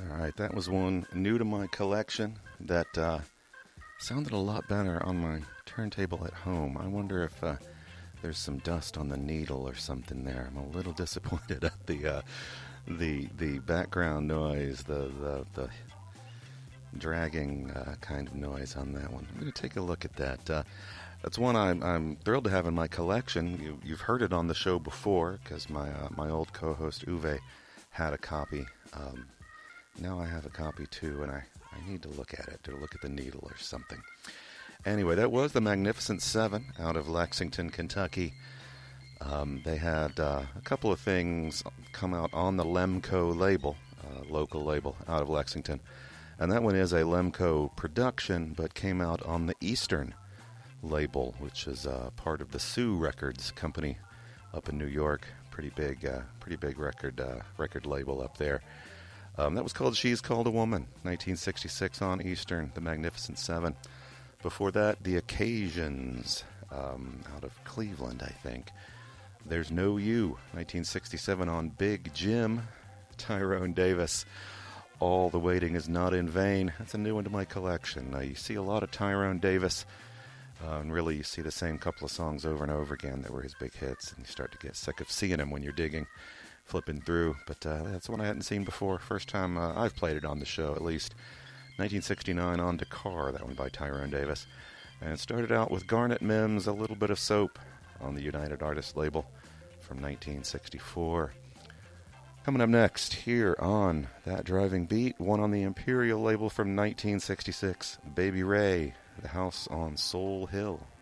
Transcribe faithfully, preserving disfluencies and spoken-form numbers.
All right, that was one new to my collection that uh, sounded a lot better on my turntable at home. I wonder if uh, there's some dust on the needle or something there. I'm a little disappointed at the uh, the the background noise, the the, the dragging uh, kind of noise on that one. I'm going to take a look at that. Uh, that's one I'm, I'm thrilled to have in my collection. You, you've heard it on the show before because my uh, my old co-host Uwe had a copy. Um, now I have a copy too, and I, I need to look at it, to look at the needle or something. Anyway, that was the Magnificent Seven out of Lexington, Kentucky. Um, they had uh, a couple of things come out on the Lemco label, uh, local label out of Lexington. And that one is a Lemco production, but came out on the Eastern label, which is uh, part of the Sue Records company up in New York. Pretty big, uh, pretty big record uh, record label up there. Um, that was called She's Called a Woman, nineteen sixty-six on Eastern, the Magnificent Seven. Before that, The Occasions, um, out of Cleveland, I think. There's No You, nineteen sixty-seven on Big Jim, Tyrone Davis. All the Waiting Is Not in Vain. That's a new one to my collection. Uh, you see a lot of Tyrone Davis, uh, and really you see the same couple of songs over and over again that were his big hits, and you start to get sick of seeing him when you're digging, flipping through. But uh, that's one I hadn't seen before. First time uh, I've played it on the show, at least. nineteen sixty-nine on Dakar, that one by Tyrone Davis. And it started out with Garnet Mims, A Little Bit of Soap, on the United Artists label from nineteen sixty-four. Coming up next here on That Driving Beat, one on the Imperial label from nineteen sixty-six, Baby Ray, The House on Soul Hill.